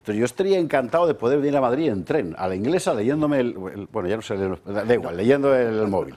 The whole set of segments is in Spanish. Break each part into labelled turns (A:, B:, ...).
A: Entonces yo estaría encantado de poder venir a Madrid en tren, a la inglesa, leyéndome bueno, ya no sé, da igual, leyendo el móvil.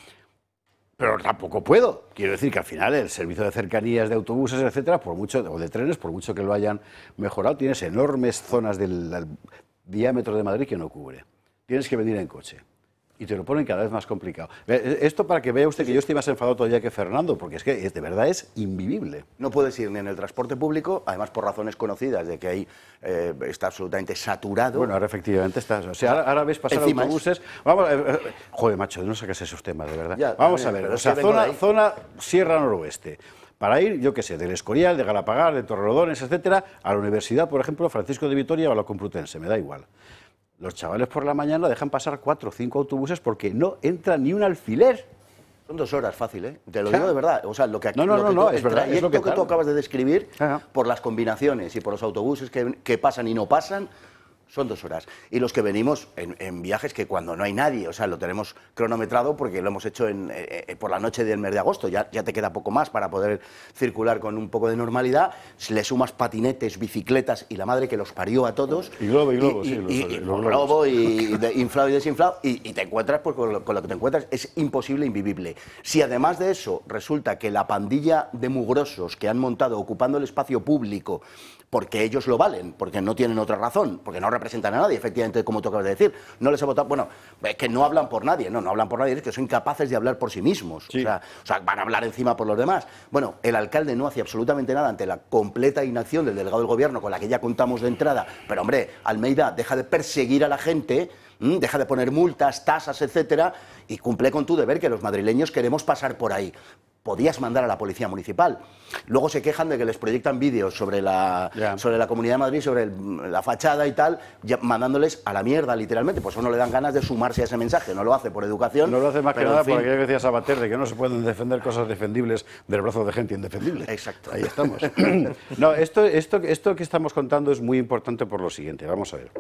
A: Pero tampoco puedo. Quiero decir que al final el servicio de cercanías de autobuses, etcétera, por mucho, o de trenes, por mucho que lo hayan mejorado, tienes enormes zonas del diámetro de Madrid que no cubre. Tienes que venir en coche. Y te lo ponen cada vez más complicado. Esto para que vea usted que yo estoy más enfadado todavía que Fernando, porque es que de verdad es invivible.
B: No puedes ir ni en el transporte público, además por razones conocidas de que ahí está absolutamente saturado.
A: Bueno, ahora efectivamente está. O sea, ahora ves pasar autobuses. Vamos, joder, macho, no saques esos temas, de verdad. Ya, vamos a ver, o sea, zona Sierra Noroeste. Para ir, yo qué sé, del Escorial, de Galapagar, de Torrelodones, etcétera, a la universidad, por ejemplo, Francisco de Vitoria o a la Complutense, me da igual. Los chavales por la mañana dejan pasar 4 o 5 autobuses porque no entra ni un alfiler.
B: Son 2 horas fácil, ¿eh? Te lo digo de verdad. O sea, lo que aquí,
A: no, es verdad.
B: Es lo que tú acabas de describir, por las combinaciones y por los autobuses que pasan y no pasan, son 2 horas. Y los que venimos en viajes que cuando no hay nadie, o sea, lo tenemos cronometrado porque lo hemos hecho por la noche del mes de agosto, ya te queda poco más para poder circular con un poco de normalidad, si le sumas patinetes, bicicletas y la madre que los parió a todos.
A: Y globo, sí.
B: Los globo y inflado y desinflado, y te encuentras, pues con lo que te encuentras es imposible, invivible. Si además de eso resulta que la pandilla de mugrosos que han montado ocupando el espacio público, porque ellos lo valen, porque no tienen otra razón, porque no representan a nadie, efectivamente, como tú acabas de decir, no les he votado, bueno, es que no hablan por nadie, no hablan por nadie, es que son incapaces de hablar por sí mismos, sí. o sea, van a hablar encima por los demás. Bueno, el alcalde no hacía absolutamente nada ante la completa inacción del delegado del gobierno, con la que ya contamos de entrada, pero hombre, Almeida, deja de perseguir a la gente, deja de poner multas, tasas, etcétera, y cumple con tu deber, que los madrileños queremos pasar por ahí. Podías mandar a la policía municipal. Luego se quejan de que les proyectan vídeos sobre la Comunidad de Madrid, sobre la fachada y tal, mandándoles a la mierda, literalmente. Pues eso no le dan ganas de sumarse a ese mensaje. No lo hace por educación.
A: No lo hace más que nada por aquello que decía Sabater, de que no se pueden defender cosas defendibles del brazo de gente indefendible.
B: Exacto.
A: Ahí estamos. No, esto que estamos contando es muy importante por lo siguiente. Vamos a ver.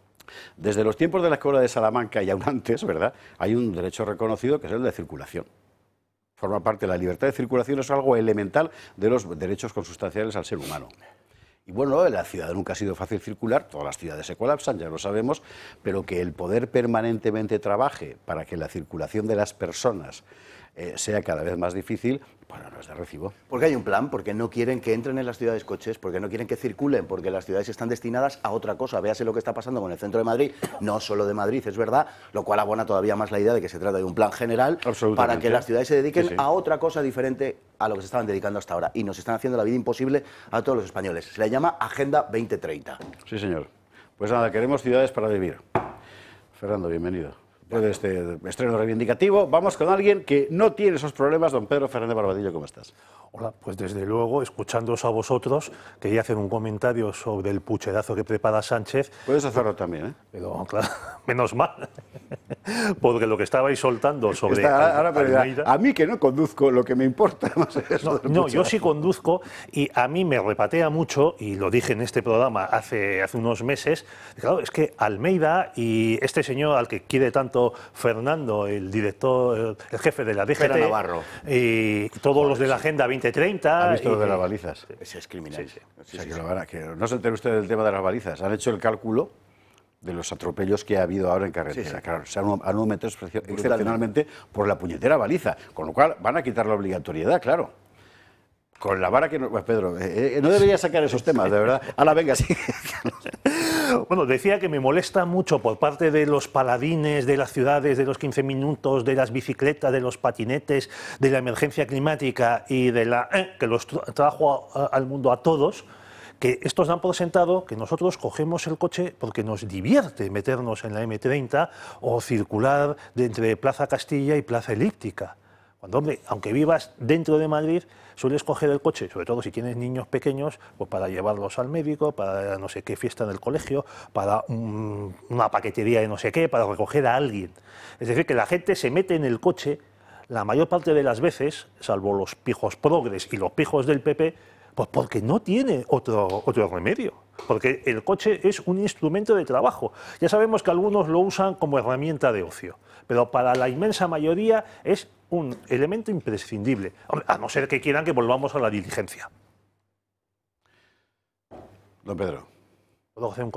A: Desde los tiempos de la Escuela de Salamanca y aún antes, ¿verdad?, hay un derecho reconocido que es el de circulación. Forma parte de la libertad de circulación, es algo elemental de los derechos consustanciales al ser humano. Y bueno, en la ciudad nunca ha sido fácil circular, todas las ciudades se colapsan, ya lo sabemos, pero que el poder permanentemente trabaje para que la circulación de las personas sea cada vez más difícil, bueno, no es de recibo.
B: Porque hay un plan, porque no quieren que entren en las ciudades coches, porque no quieren que circulen, porque las ciudades están destinadas a otra cosa. Véase lo que está pasando con el centro de Madrid, no solo de Madrid, es verdad, lo cual abona todavía más la idea de que se trata de un plan general para que las ciudades se dediquen a otra cosa diferente a lo que se estaban dedicando hasta ahora. Y nos están haciendo la vida imposible a todos los españoles. Se le llama Agenda 2030.
A: Sí, señor. Pues nada, queremos ciudades para vivir. Fernando, bienvenido. Después de este estreno reivindicativo, vamos con alguien que no tiene esos problemas. Don Pedro Fernández Barbadillo, ¿cómo estás?
C: Hola, pues desde luego, escuchándoos a vosotros, quería hacer un comentario sobre el pucherazo que prepara Sánchez.
A: Puedes hacerlo también, ¿eh?
C: Pero, claro, menos mal, porque lo que estabais soltando sobre
A: Almeida... A mí que no conduzco, lo que me importa más es eso.
C: No, yo sí conduzco y a mí me repatea mucho, y lo dije en este programa hace unos meses, claro, es que Almeida y este señor al que quiere tanto Fernando, el director, el jefe de la DGT,
B: Navarro,
C: y todos los de la Agenda 2030...
A: ¿Ha visto lo de las balizas?
B: Ese es criminal.
A: Sí. O sea, que no se entere usted del tema de las balizas. Han hecho el cálculo de los atropellos que ha habido ahora en carretera. Claro, se han aumentado excepcionalmente por la puñetera baliza, con lo cual van a quitar la obligatoriedad, claro. Con la vara que no... Pues Pedro, no debería sacar esos temas, de verdad. Ahora venga, sí.
C: Bueno, decía que me molesta mucho por parte de los paladines de las ciudades, de los 15 minutos, de las bicicletas, de los patinetes, de la emergencia climática y de la... que los trajo al mundo a todos, que estos dan por sentado que nosotros cogemos el coche porque nos divierte meternos en la M30 o circular entre Plaza Castilla y Plaza Elíptica. Cuando, hombre, aunque vivas dentro de Madrid, sueles coger el coche, sobre todo si tienes niños pequeños, pues para llevarlos al médico, para no sé qué fiesta en el colegio, para una paquetería de no sé qué, para recoger a alguien. Es decir, que la gente se mete en el coche la mayor parte de las veces, salvo los pijos progres y los pijos del PP, pues porque no tiene otro remedio. Porque el coche es un instrumento de trabajo. Ya sabemos que algunos lo usan como herramienta de ocio, pero para la inmensa mayoría es un elemento imprescindible, a no ser que quieran que volvamos a la diligencia.
A: Don Pedro.
C: Puedo hacer un